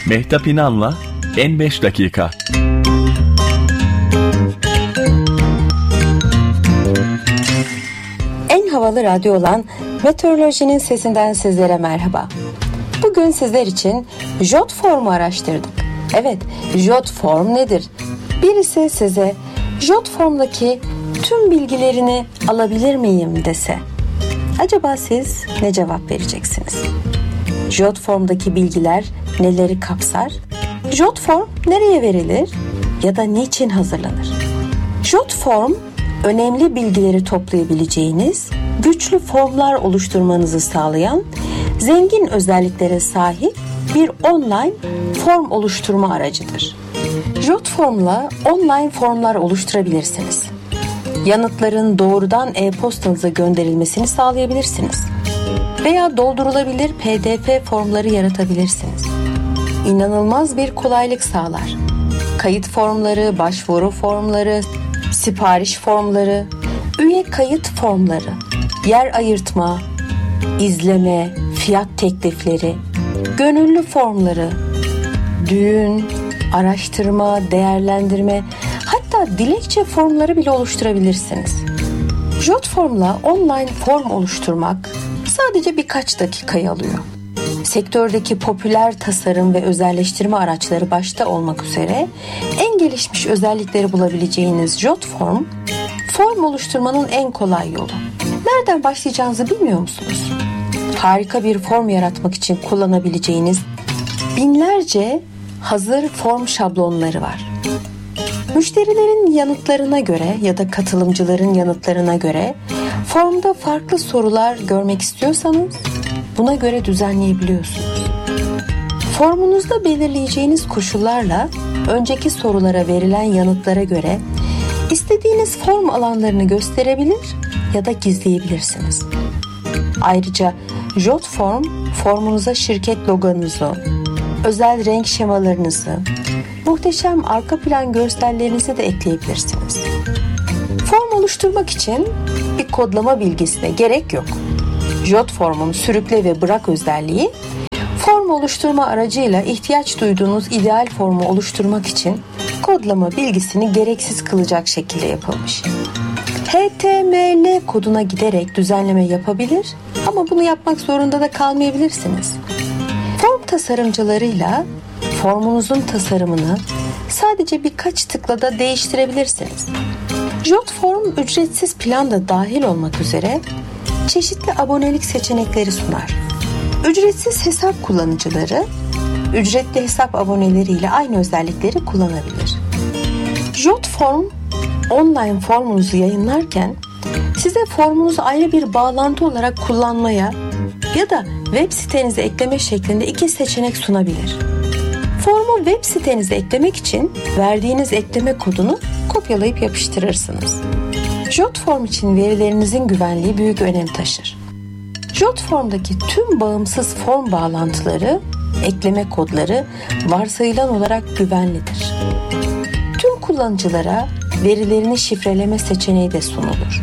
Mehtap İnan'la En 5 Dakika. En havalı radyo olan Meteorolojinin Sesinden sizlere merhaba. Bugün sizler için Jotform'u araştırdık. Evet, Jotform nedir? Birisi size Jotform'daki tüm bilgilerini alabilir miyim dese, acaba siz ne cevap vereceksiniz? Jotform'daki bilgiler neleri kapsar? Jotform nereye verilir ya da niçin hazırlanır? Jotform, önemli bilgileri toplayabileceğiniz, güçlü formlar oluşturmanızı sağlayan, zengin özelliklere sahip bir online form oluşturma aracıdır. Jotform'la online formlar oluşturabilirsiniz. Yanıtların doğrudan e-postanıza gönderilmesini sağlayabilirsiniz. Veya doldurulabilir PDF formları yaratabilirsiniz. İnanılmaz bir kolaylık sağlar. Kayıt formları, başvuru formları, sipariş formları, üye kayıt formları, yer ayırtma, izleme, fiyat teklifleri, gönüllü formları, düğün, araştırma, değerlendirme, hatta dilekçe formları bile oluşturabilirsiniz. Jotform'la online form oluşturmak sadece birkaç dakikayı alıyor. Sektördeki popüler tasarım ve özelleştirme araçları başta olmak üzere en gelişmiş özellikleri bulabileceğiniz Jotform, form oluşturmanın en kolay yolu. Nereden başlayacağınızı bilmiyor musunuz? Harika bir form yaratmak için kullanabileceğiniz binlerce hazır form şablonları var. Müşterilerin yanıtlarına göre ya da katılımcıların yanıtlarına göre formda farklı sorular görmek istiyorsanız buna göre düzenleyebiliyorsunuz. Formunuzda belirleyeceğiniz koşullarla önceki sorulara verilen yanıtlara göre istediğiniz form alanlarını gösterebilir ya da gizleyebilirsiniz. Ayrıca Jotform, formunuza şirket logonuzu, özel renk şemalarınızı, muhteşem arka plan görsellerinizi de ekleyebilirsiniz. Form oluşturmak için bir kodlama bilgisine gerek yok. Jotform'un sürükle ve bırak özelliği, form oluşturma aracıyla ihtiyaç duyduğunuz ideal formu oluşturmak için kodlama bilgisini gereksiz kılacak şekilde yapılmış. HTML koduna giderek düzenleme yapabilir ama bunu yapmak zorunda da kalmayabilirsiniz. Form tasarımcılarıyla formunuzun tasarımını sadece birkaç tıkla da değiştirebilirsiniz. Jotform ücretsiz plan da dahil olmak üzere çeşitli abonelik seçenekleri sunar. Ücretsiz hesap kullanıcıları, ücretli hesap aboneleriyle aynı özellikleri kullanabilir. Jotform, online formunuzu yayınlarken size formunuzu ayrı bir bağlantı olarak kullanmaya ya da web sitenize ekleme şeklinde iki seçenek sunabilir. Formu web sitenize eklemek için verdiğiniz ekleme kodunu kopyalayıp yapıştırırsınız. Jotform için verilerinizin güvenliği büyük önem taşır. Jotform'daki tüm bağımsız form bağlantıları, ekleme kodları varsayılan olarak güvenlidir. Tüm kullanıcılara verilerini şifreleme seçeneği de sunulur.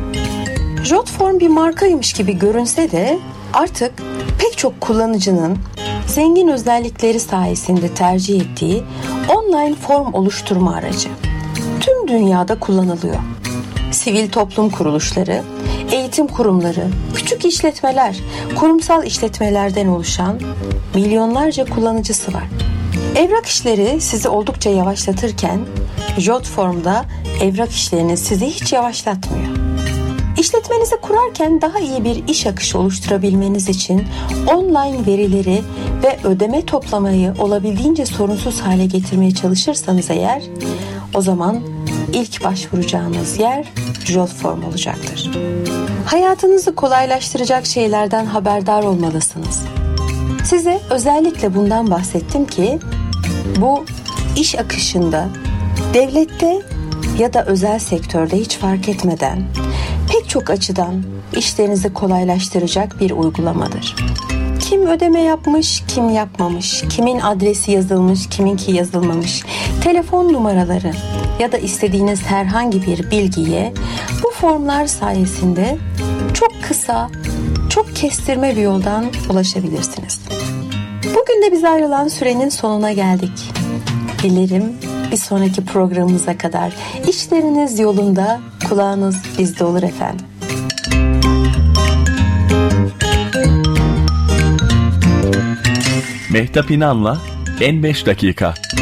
Jotform bir markaymış gibi görünse de artık pek çok kullanıcının zengin özellikleri sayesinde tercih ettiği online form oluşturma aracı. Tüm dünyada kullanılıyor. Sivil toplum kuruluşları, eğitim kurumları, küçük işletmeler, kurumsal işletmelerden oluşan milyonlarca kullanıcısı var. Evrak işleri sizi oldukça yavaşlatırken Jotform'da evrak işleriniz sizi hiç yavaşlatmıyor. İşletmenizi kurarken daha iyi bir iş akışı oluşturabilmeniz için online verileri ve ödeme toplamayı olabildiğince sorunsuz hale getirmeye çalışırsanız eğer, o zaman ilk başvuracağınız yer Jotform olacaktır. Hayatınızı kolaylaştıracak şeylerden haberdar olmalısınız. Size özellikle bundan bahsettim ki bu iş akışında devlette ya da özel sektörde hiç fark etmeden pek çok açıdan işlerinizi kolaylaştıracak bir uygulamadır. Kim ödeme yapmış, kim yapmamış, kimin adresi yazılmış, kiminki yazılmamış, telefon numaraları ya da istediğiniz herhangi bir bilgiye bu formlar sayesinde çok kısa, çok kestirme bir yoldan ulaşabilirsiniz. Bugün de bize ayrılan sürenin sonuna geldik. Dilerim bir sonraki programımıza kadar işleriniz yolunda, kulağınız bizde olur efendim. Mehtap İnan'la En 5 Dakika.